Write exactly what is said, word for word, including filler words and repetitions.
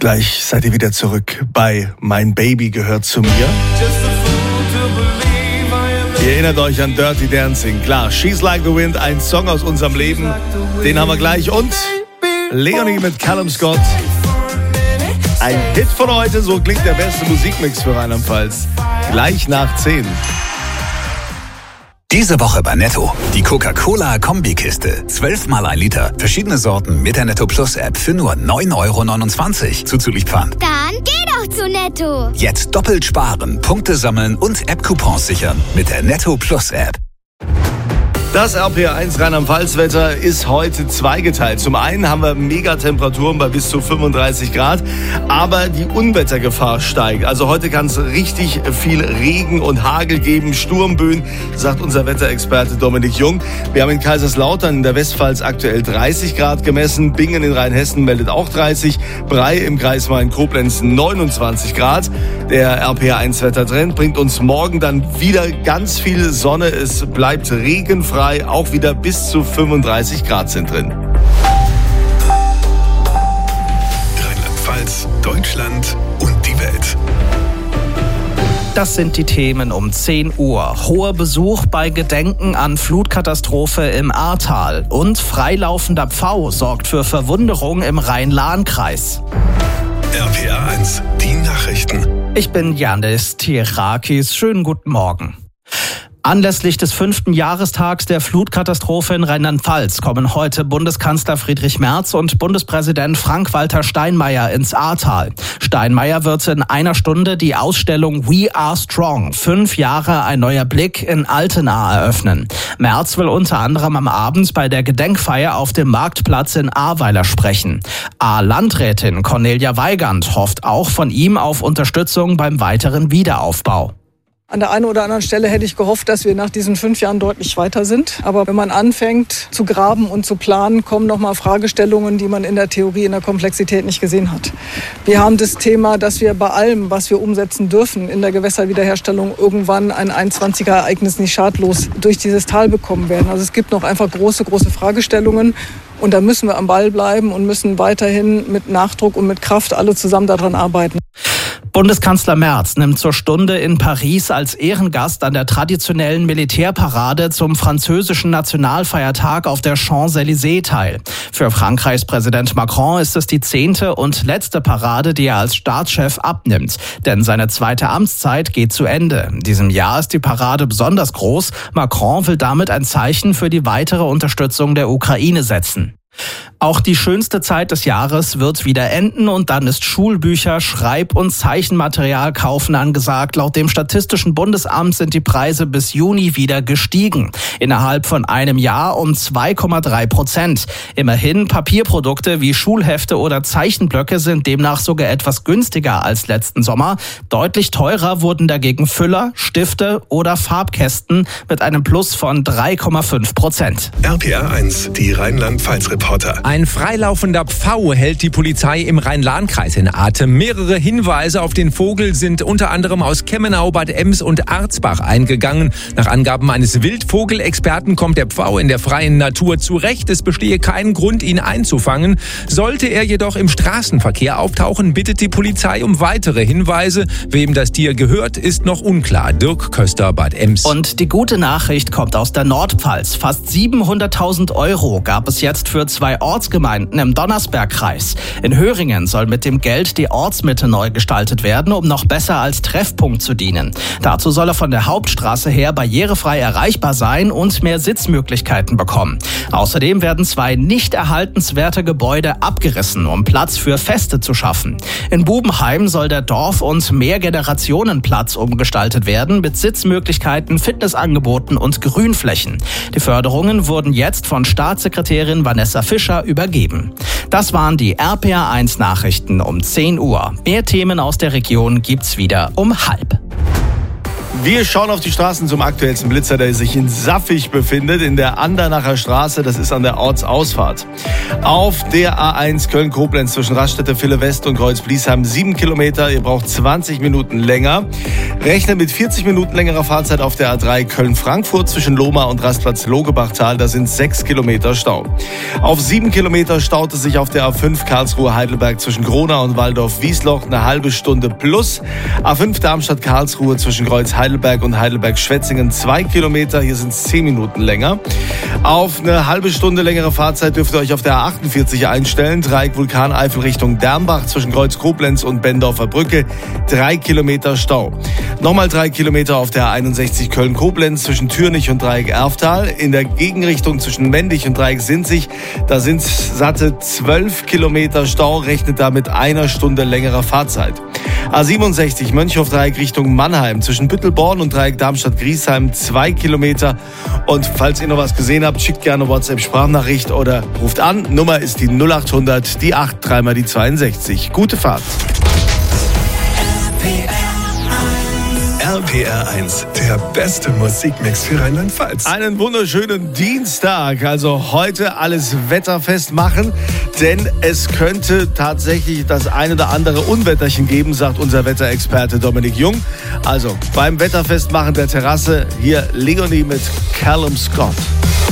Gleich seid ihr wieder zurück bei Mein Baby gehört zu mir. Ihr erinnert euch an Dirty Dancing. Klar, She's Like the Wind, ein Song aus unserem Leben. Den haben wir gleich. Und Leonie mit Callum Scott. Ein Hit von heute, so klingt der beste Musikmix für Rheinland-Pfalz. Gleich nach zehn. Diese Woche bei Netto. Die Coca-Cola-Kombikiste. Zwölfmal ein Liter. Verschiedene Sorten mit der Netto Plus App für nur neun Euro neunundzwanzig. Zuzüglich Pfand. Dann geh doch zu Netto. Jetzt doppelt sparen, Punkte sammeln und App-Coupons sichern mit der Netto Plus App. Das R P R eins Rheinland-Pfalz-Wetter ist heute zweigeteilt. Zum einen haben wir Megatemperaturen bei bis zu fünfunddreißig Grad, aber die Unwettergefahr steigt. Also heute kann es richtig viel Regen und Hagel geben, Sturmböen, sagt unser Wetterexperte Dominik Jung. Wir haben in Kaiserslautern in der Westpfalz aktuell dreißig Grad gemessen, Bingen in Rheinhessen meldet auch dreißig, Brei im Kreis Main-Koblenz neunundzwanzig Grad. Der R P R eins Wettertrend bringt uns morgen dann wieder ganz viel Sonne. Es bleibt regenfrei. Auch wieder bis zu fünfunddreißig Grad sind drin. Rheinland-Pfalz, Deutschland und die Welt. Das sind die Themen um zehn Uhr. Hoher Besuch bei Gedenken an Flutkatastrophe im Ahrtal. Und freilaufender Pfau sorgt für Verwunderung im Rhein-Lahn-Kreis. R P R eins, die Nachrichten. Ich bin Janis Tirakis. Schönen guten Morgen. Anlässlich des fünften Jahrestags der Flutkatastrophe in Rheinland-Pfalz kommen heute Bundeskanzler Friedrich Merz und Bundespräsident Frank-Walter Steinmeier ins Ahrtal. Steinmeier wird in einer Stunde die Ausstellung We Are Strong, fünf Jahre ein neuer Blick in Altena eröffnen. Merz will unter anderem am Abend bei der Gedenkfeier auf dem Marktplatz in Ahrweiler sprechen. A-Landrätin Cornelia Weigand hofft auch von ihm auf Unterstützung beim weiteren Wiederaufbau. An der einen oder anderen Stelle hätte ich gehofft, dass wir nach diesen fünf Jahren deutlich weiter sind. Aber wenn man anfängt zu graben und zu planen, kommen nochmal Fragestellungen, die man in der Theorie in der Komplexität nicht gesehen hat. Wir haben das Thema, dass wir bei allem, was wir umsetzen dürfen, in der Gewässerwiederherstellung irgendwann ein einundzwanziger Ereignis nicht schadlos durch dieses Tal bekommen werden. Also es gibt noch einfach große, große Fragestellungen. Und da müssen wir am Ball bleiben und müssen weiterhin mit Nachdruck und mit Kraft alle zusammen daran arbeiten. Bundeskanzler Merz nimmt zur Stunde in Paris als Ehrengast an der traditionellen Militärparade zum französischen Nationalfeiertag auf der Champs-Élysées teil. Für Frankreichs Präsident Macron ist es die zehnte und letzte Parade, die er als Staatschef abnimmt. Denn seine zweite Amtszeit geht zu Ende. In diesem Jahr ist die Parade besonders groß. Macron will damit ein Zeichen für die weitere Unterstützung der Ukraine setzen. Auch die schönste Zeit des Jahres wird wieder enden und dann ist Schulbücher, Schreib- und Zeichenmaterial kaufen angesagt. Laut dem Statistischen Bundesamt sind die Preise bis Juni wieder gestiegen. Innerhalb von einem Jahr um zwei Komma drei Prozent. Immerhin Papierprodukte wie Schulhefte oder Zeichenblöcke sind demnach sogar etwas günstiger als letzten Sommer. Deutlich teurer wurden dagegen Füller, Stifte oder Farbkästen mit einem Plus von drei Komma fünf Prozent. R P R eins, die Rheinland-Pfalz-Reporter. Ein freilaufender Pfau hält die Polizei im Rhein-Lahn-Kreis in Atem. Mehrere Hinweise auf den Vogel sind unter anderem aus Kemmenau, Bad Ems und Arzbach eingegangen. Nach Angaben eines Wildvogelexperten kommt der Pfau in der freien Natur zurecht. Es bestehe kein Grund, ihn einzufangen. Sollte er jedoch im Straßenverkehr auftauchen, bittet die Polizei um weitere Hinweise. Wem das Tier gehört, ist noch unklar. Dirk Köster, Bad Ems. Und die gute Nachricht kommt aus der Nordpfalz. Fast siebenhunderttausend Euro gab es jetzt für zwei Ortsgemeinden im Donnersbergkreis. In Höringen soll mit dem Geld die Ortsmitte neu gestaltet werden, um noch besser als Treffpunkt zu dienen. Dazu soll er von der Hauptstraße her barrierefrei erreichbar sein und mehr Sitzmöglichkeiten bekommen. Außerdem werden zwei nicht erhaltenswerte Gebäude abgerissen, um Platz für Feste zu schaffen. In Bubenheim soll der Dorf- und Mehrgenerationenplatz umgestaltet werden mit Sitzmöglichkeiten, Fitnessangeboten und Grünflächen. Die Förderungen wurden jetzt von Staatssekretärin Vanessa Fischer übergeben. Das waren die R P R eins Nachrichten um zehn Uhr. Mehr Themen aus der Region gibt's wieder um halb. Wir schauen auf die Straßen zum aktuellsten Blitzer, der sich in Saffig befindet, in der Andernacher Straße. Das ist an der Ortsausfahrt. Auf der A eins Köln-Koblenz zwischen Raststätte Ville West und Kreuz-Bliesheim sieben Kilometer. Ihr braucht zwanzig Minuten länger. Rechnet mit vierzig Minuten längerer Fahrzeit auf der A drei Köln-Frankfurt zwischen Lohmar und Rastplatz Logebachtal. Da sind sechs Kilometer Stau. Auf sieben Kilometer staut es sich auf der A fünf Karlsruhe-Heidelberg zwischen Gronau und Waldorf-Wiesloch eine halbe Stunde plus. A fünf Darmstadt-Karlsruhe zwischen Kreuz-Heidelberg und Heidelberg-Schwetzingen zwei Kilometer. Hier sind es zehn Minuten länger. Auf eine halbe Stunde längere Fahrzeit dürft ihr euch auf der A achtundvierzig einstellen. Dreieck Vulkaneifel Richtung Dermbach zwischen Kreuz-Koblenz und Bendorfer Brücke. Drei Kilometer Stau. Nochmal drei Kilometer auf der A einundsechzig Köln-Koblenz zwischen Türnich und Dreieck Erftal. In der Gegenrichtung zwischen Mendig und Dreieck Sinzig, da sind satte zwölf Kilometer Stau. Rechnet da mit einer Stunde längerer Fahrzeit. A siebenundsechzig Mönchhof-Dreieck Richtung Mannheim zwischen Büttelborn und Dreieck Darmstadt-Griesheim zwei Kilometer. Und falls ihr noch was gesehen habt, schickt gerne WhatsApp-Sprachnachricht oder ruft an. Nummer ist die null acht hundert, die acht, dreimal die zweiundsechzig. Gute Fahrt. R P R eins, der beste Musikmix für Rheinland-Pfalz. Einen wunderschönen Dienstag. Also heute alles wetterfest machen, denn es könnte tatsächlich das ein oder andere Unwetterchen geben, sagt unser Wetterexperte Dominik Jung. Also beim Wetterfestmachen der Terrasse hier Leonie mit Callum Scott.